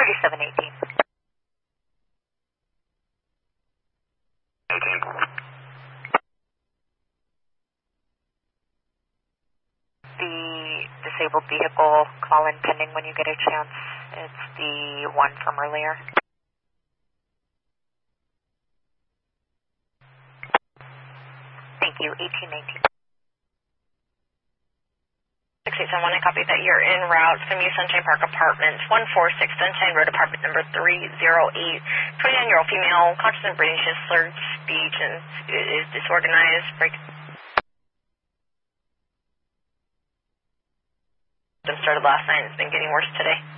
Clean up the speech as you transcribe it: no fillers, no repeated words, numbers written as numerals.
3718. 18. The disabled vehicle, call in pending when you get a chance. It's the one from earlier. Thank you, 1819. 6871, I copy that you're en route from Sunshine Park Apartments, 146 Sunshine Road, apartment number 308. 29-year-old female, conscious and breathing, she has slurred speech and is disorganized. Started last night, it's been getting worse today.